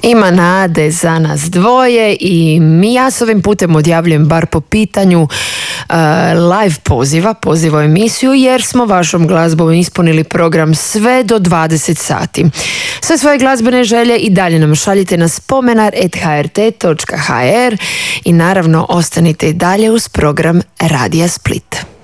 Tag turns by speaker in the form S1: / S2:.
S1: Ima nade za nas dvoje i ja s ovim putem odjavljujem bar po pitanju live poziva u emisiju, jer smo vašom glazbom ispunili program sve do 20 sati. Sve svoje glazbene želje i dalje nam šaljite na spomenar@hrt.hr i naravno ostanite i dalje uz program Radija Split.